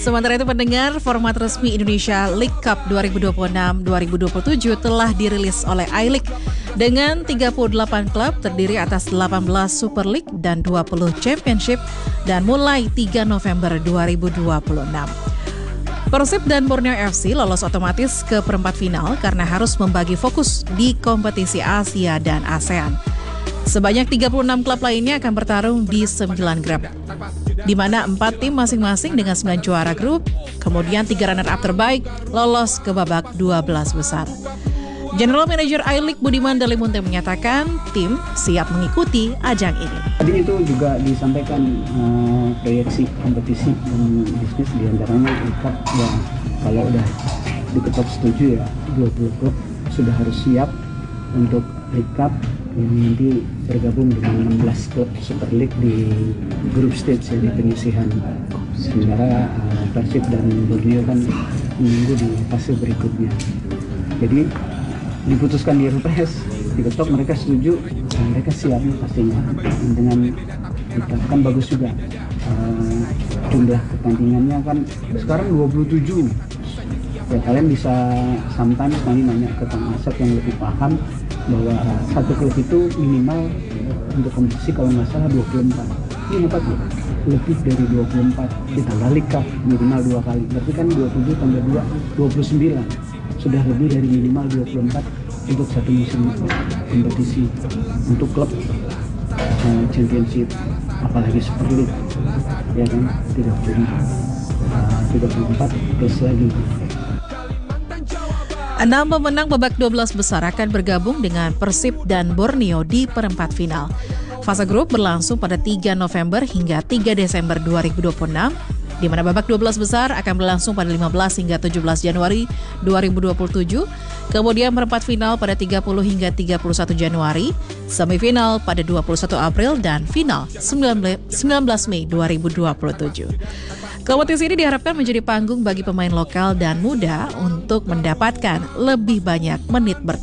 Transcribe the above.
Sementara itu pendengar, format resmi Indonesia League Cup 2026-2027 telah dirilis oleh iLeague dengan 38 klub terdiri atas 18 Super League dan 20 Championship dan mulai 3 November 2026. Persib dan Borneo FC lolos otomatis ke perempat final karena harus membagi fokus di kompetisi Asia dan ASEAN. Sebanyak 36 klub lainnya akan bertarung di 9 grup, di mana 4 tim masing-masing dengan 9 juara grup, kemudian 3 runner-up terbaik lolos ke babak 12 besar. General Manager iLeague Budiman Dalimunte menyatakan tim siap mengikuti ajang ini. Tadi itu juga disampaikan proyeksi kompetisi dan bisnis diantaranya Cup ya, kalau udah diketok setuju ya 20 klub sudah harus siap untuk League Cup yang nanti bergabung dengan 16 klub Super League di grup stage ya, di penyisihan. Sementara Persib dan Borneo kan menunggu di fase berikutnya. Jadi diputuskan di RPS, diketok mereka setuju, dan mereka siapnya pastinya dengan kan bagus juga. Jumlah pertandingannya kan sekarang 27. Ya kalian bisa sometimes nanti nanya ke Kang Asep yang lebih paham bahwa satu klub itu minimal untuk kompetisi kalau nggak salah 24. Ini hebat ya, lebih dari 24 ditambah League Cup minimal 2 kali, berarti kan 27 tambah 2, 29. Sudah lebih dari minimal 24 untuk satu musim kompetisi untuk klub championship, apalagi Super League ya kan, 34 plus lagi. 6 pemenang babak 12 besar akan bergabung dengan Persib dan Borneo di perempat final. Fase grup berlangsung pada 3 November hingga 3 Desember 2026, di mana babak 12 besar akan berlangsung pada 15 hingga 17 Januari 2027, kemudian perempat final pada 30 hingga 31 Januari, semifinal pada 21 April, dan final 19 Mei 2027. Kompetisi ini diharapkan menjadi panggung bagi pemain lokal dan muda untuk mendapatkan lebih banyak menit bertanding.